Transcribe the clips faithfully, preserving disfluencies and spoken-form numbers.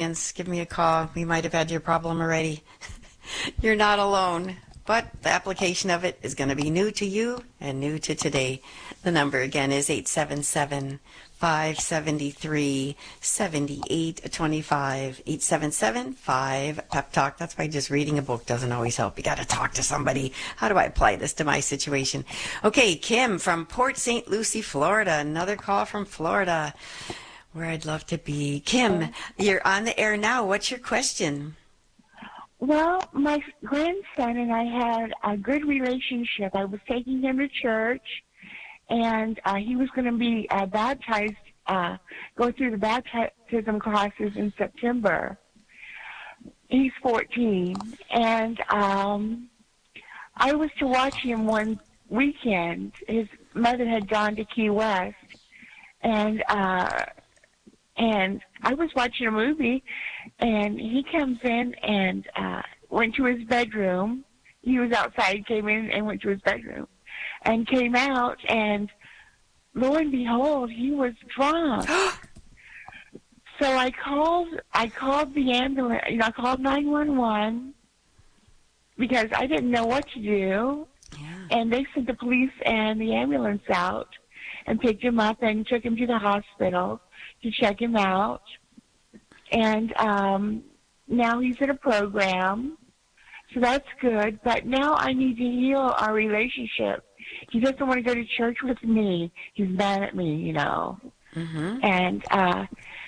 experience, give me a call. We might have had your problem already. You're not alone, but the application of it is going to be new to you and new to today. The number again is eight seven seven, five seven three, seven eight two five, eight seven seven, five pep talk. That's why just reading a book doesn't always help. You got to talk to somebody. How do I apply this to my situation? Okay, Kim from Port Saint Lucie, Florida. Another call from Florida, where I'd love to be. Kim, you're on the air now. What's your question? Well, my grandson and I had a good relationship. I was taking him to church, and uh, he was going to be uh, baptized, uh, go through the baptism classes in September. He's fourteen, and um, I was to watch him one weekend. His mother had gone to Key West, and uh, and I was watching a movie, and he comes in and uh, went to his bedroom. He was outside, came in and went to his bedroom, and came out, and lo and behold, he was drunk. So I called, I called the ambulance, you know, I called nine one one because I didn't know what to do. Yeah. And they sent the police and the ambulance out and picked him up and took him to the hospital to check him out. And um, now he's in a program, so that's good. But now I need to heal our relationship. He doesn't want to go to church with me. He's mad at me, you know. Mm-hmm. And uh,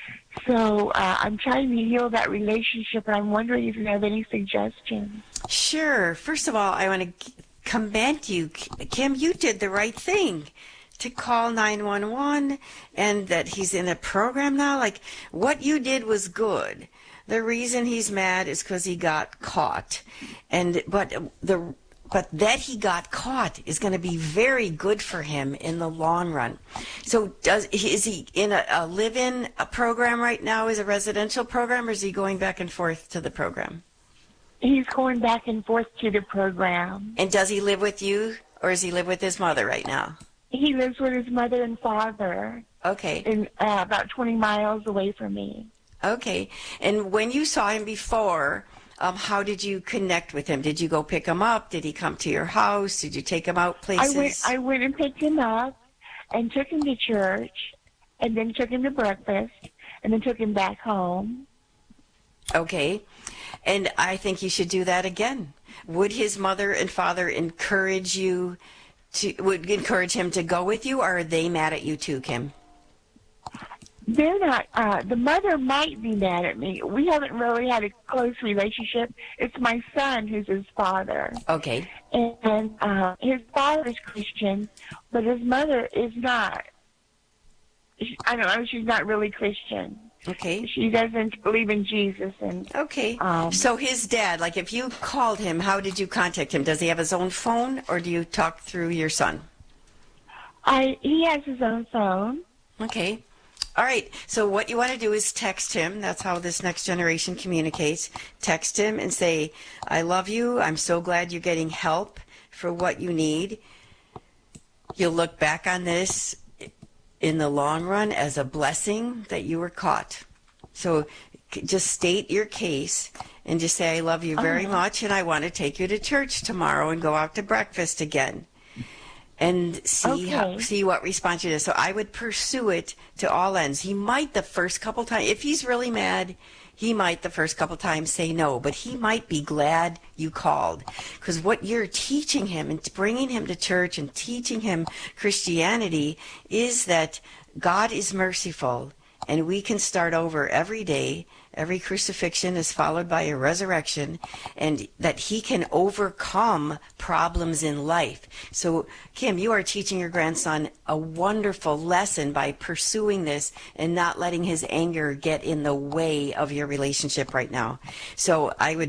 so uh, I'm trying to heal that relationship, and I'm wondering if you have any suggestions. Sure. First of all, I want to commend you, Kim. You did the right thing to call nine one one, and that he's in a program now. Like, what you did was good. The reason he's mad is because he got caught, and but the but that he got caught is going to be very good for him in the long run. So, does is he in a, a live-in a program right now? Is a residential program, or is he going back and forth to the program? He's going back and forth to the program. And does he live with you, or does he live with his mother right now? He lives with his mother and father. Okay. In uh, about twenty miles away from me. Okay. And when you saw him before, um, how did you connect with him? Did you go pick him up? Did he come to your house? Did you take him out places? I went, I went and picked him up and took him to church, and then took him to breakfast, and then took him back home. Okay. And I think you should do that again. Would his mother and father encourage you to, would encourage him to go with you, or are they mad at you too, Kim? They're not, uh, the mother might be mad at me. We haven't really had a close relationship. It's my son who's his father. Okay. And, and uh, his father's Christian, but his mother is not. She, I don't know, she's not really Christian. Okay. She doesn't believe in Jesus. And okay. Um, so his dad, like if you called him, how did you contact him? Does he have his own phone, or do you talk through your son? I he has his own phone. Okay. All right. So what you want to do is text him. That's how this next generation communicates. Text him and say, I love you. I'm so glad you're getting help for what you need. You'll look back on this in the long run as a blessing that you were caught. So just state your case and just say, I love you very Uh-huh. much, and I want to take you to church tomorrow and go out to breakfast again. And see Okay. how, see what response it is. So I would pursue it to all ends. He might the first couple times, if he's really mad, he might the first couple times say no, but he might be glad you called. Because what you're teaching him and bringing him to church and teaching him Christianity is that God is merciful, and we can start over every day. Every crucifixion is followed by a resurrection, and that he can overcome problems in life. So, Kim, you are teaching your grandson a wonderful lesson by pursuing this and not letting his anger get in the way of your relationship right now. So I would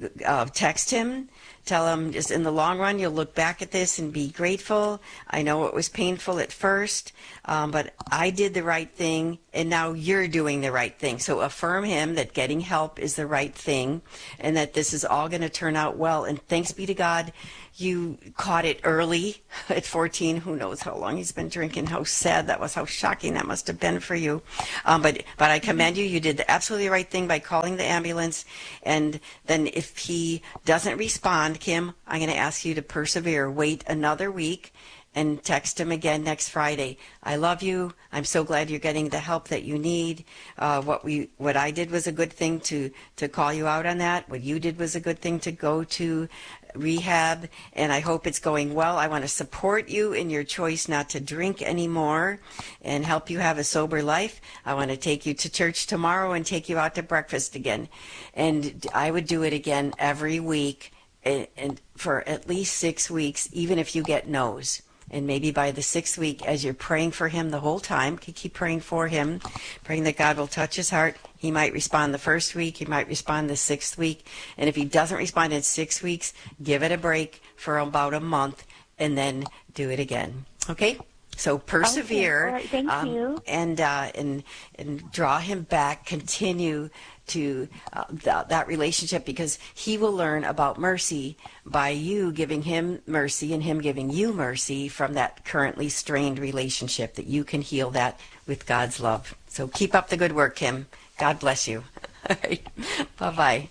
uh, text him. Tell him just in the long run, you'll look back at this and be grateful. I know it was painful at first, um, but I did the right thing, and now you're doing the right thing. So affirm him that getting help is the right thing, and that this is all going to turn out well. And thanks be to God, you caught it early at fourteen. Who knows how long he's been drinking? How sad that was. How shocking that must have been for you. Um, but but I commend you. You did the absolutely right thing by calling the ambulance. And then if he doesn't respond, Kim, I'm going to ask you to persevere. Wait another week and text him again next Friday. I love you. I'm so glad you're getting the help that you need. Uh, what we, what I did was a good thing to, to call you out on that. What you did was a good thing to go to rehab, and I hope it's going well. I want to support you in your choice not to drink anymore and help you have a sober life. I want to take you to church tomorrow and take you out to breakfast again. And I would do it again every week and, and for at least six weeks, even if you get no's. And maybe by the sixth week, as you're praying for him the whole time, keep praying for him, praying that God will touch his heart. He might respond the first week. He might respond the sixth week. And if he doesn't respond in six weeks, give it a break for about a month and then do it again. Okay? So persevere. Okay. All right. Thank um, you. And, uh, and, and draw him back. Continue to uh, th- that relationship, because he will learn about mercy by you giving him mercy and him giving you mercy from that currently strained relationship, that you can heal that with God's love. So keep up the good work, Kim. God bless you. All right. Bye-bye.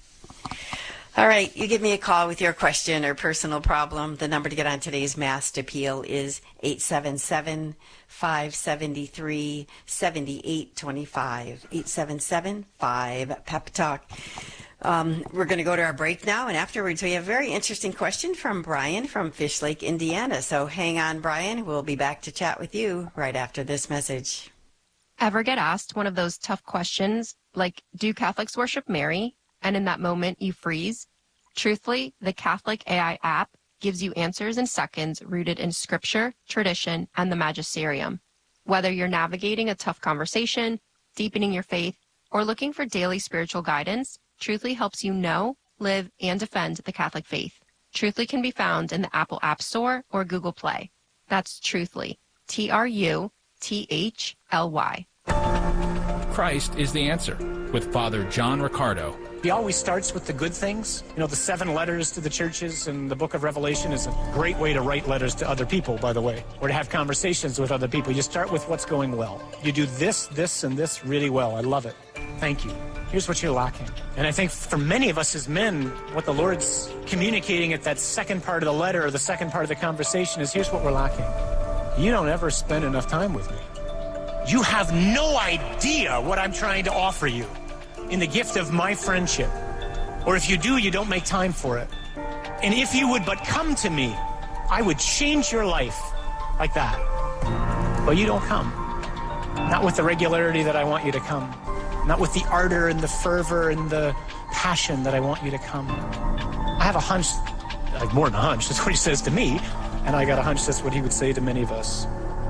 All right, you give me a call with your question or personal problem. The number to get on today's Masked Appeal is eight seven seven, five seven three, seven eight two five, eight seven seven, five, P E P Talk. Um, we're going to go to our break now, and afterwards we have a very interesting question from Brian from Fish Lake, Indiana. So hang on, Brian. We'll be back to chat with you right after this message. Ever get asked one of those tough questions like, do Catholics worship Mary? And in that moment you freeze? Truthfully, the Catholic A I app gives you answers in seconds rooted in scripture, tradition, and the magisterium. Whether you're navigating a tough conversation, deepening your faith, or looking for daily spiritual guidance, Truthfully helps you know, live, and defend the Catholic faith. Truthfully can be found in the Apple App Store or Google Play. That's Truthfully, T R U T H L Y. Christ is the answer, with Father John Riccardo. He always starts with the good things. You know, the seven letters to the churches and the book of Revelation is a great way to write letters to other people, by the way, or to have conversations with other people. You start with what's going well. You do this, this, and this really well. I love it. Thank you. Here's what you're lacking. And I think for many of us as men, what the Lord's communicating at that second part of the letter or the second part of the conversation is, here's what we're lacking. You don't ever spend enough time with me. You have no idea what I'm trying to offer you in the gift of my friendship. Or if you do, you don't make time for it. And if you would but come to me, I would change your life like that. But you don't come. Not with the regularity that I want you to come. Not with the ardor and the fervor and the passion that I want you to come. I have a hunch, like more than a hunch, that's what he says to me, and I got a hunch that's what he would say to many of us.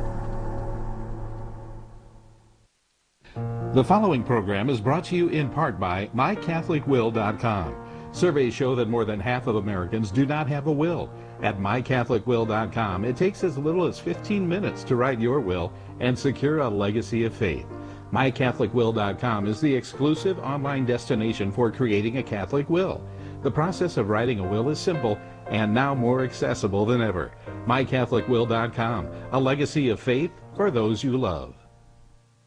The following program is brought to you in part by my catholic will dot com. Surveys show that more than half of Americans do not have a will. At my catholic will dot com, it takes as little as fifteen minutes to write your will and secure a legacy of faith. my catholic will dot com is the exclusive online destination for creating a Catholic will. The process of writing a will is simple and now more accessible than ever. my catholic will dot com, a legacy of faith for those you love.